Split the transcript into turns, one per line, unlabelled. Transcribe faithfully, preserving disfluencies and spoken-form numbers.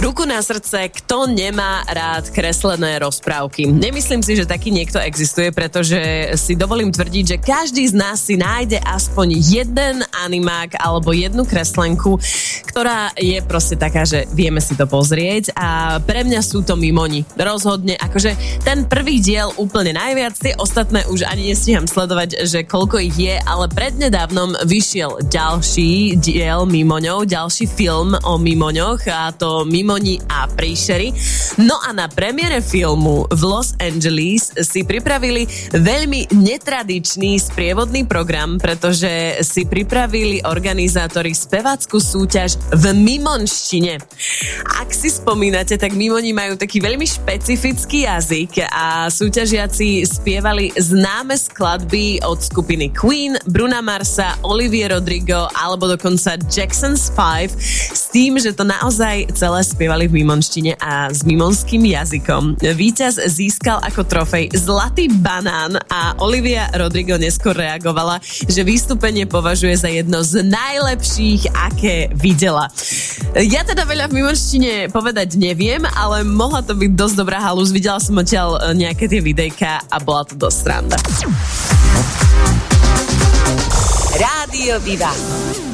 Ruku na srdce, kto nemá rád kreslené rozprávky? Nemyslím si, že taký niekto existuje, pretože si dovolím tvrdiť, že každý z nás si nájde aspoň jeden animák alebo jednu kreslenku, ktorá je proste taká, že vieme si to pozrieť a pre mňa sú to mimoni. Rozhodne, akože ten prvý diel úplne najviac, tie ostatné už ani nestíham sledovať, že koľko ich je, ale prednedávnom vyšiel ďalší diel mimoňov, ďalší film o mimoňoch a to Mimoni a príšery. No a na premiére filmu v Los Angeles si pripravili veľmi netradičný sprievodný program, pretože si pripravili organizátori spevácku súťaž v mimonštine. Ak si spomínate, tak mimoni majú taký veľmi špecifický jazyk a súťažiaci spievali známe skladby od skupiny Queen, Bruna Marsa, Olivia Rodrigo alebo dokonca Jackson's Five s tým, že to naozaj celé spievali v mimonštine a s mimonským jazykom. Víťaz získal ako trofej zlatý banán a Olivia Rodrigo neskôr reagovala, že vystúpenie považuje za jedno z najlepších, aké videla. Ja teda veľa v mimonštine povedať neviem, ale mohla to byť dosť dobrá halus. Videla som odtiaľ nejaké tie videjka a bola to dosť sranda.
Rádio Viva.